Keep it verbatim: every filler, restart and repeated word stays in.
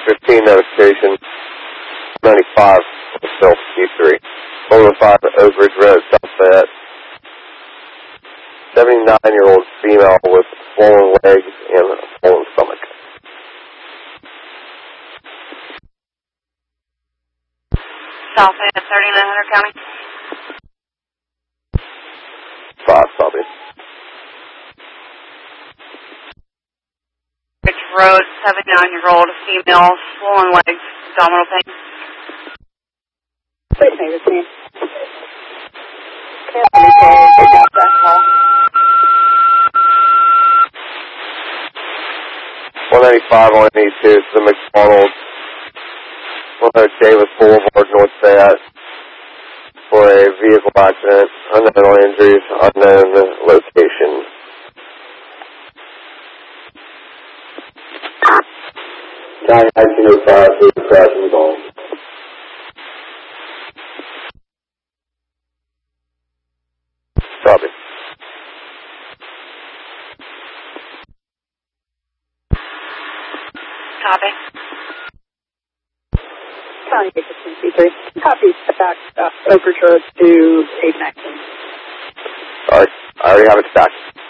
fifteen notification. ninety-five, still Q three. four oh five Oak Ridge Road, South Fayette. seventy-nine-year-old female with swollen legs and a swollen stomach. South Fayette, thirty-nine hundred County. Five, copy. Ridge Road, seventy-nine-year-old female, swollen legs, abdominal pain. Please say the same. Can't be told they got that call. one ninety-five on eighty-two to the McDonald. one hundred Davis Boulevard, North Fayette. For a vehicle accident. Unknown injuries, unknown location. nineteen oh five, there's a crash in the ball. Copy. Copy. County fifteen C three. Copy. Back uh, Oak Ridge Road to eight nineteen. Alright, I already have it stacked.